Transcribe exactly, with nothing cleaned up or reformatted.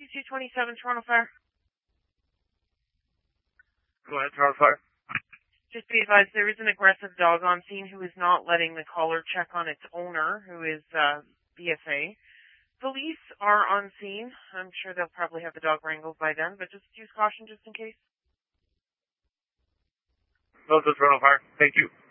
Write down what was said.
two twenty-seven, Toronto Fire. Go ahead, Toronto Fire. Just be advised, there is an aggressive dog on scene who is not letting the caller check on its owner, who is uh, B S A. Police are on scene. I'm sure they'll probably have the dog wrangled by then, but just use caution just in case. No, Toronto Fire. Thank you.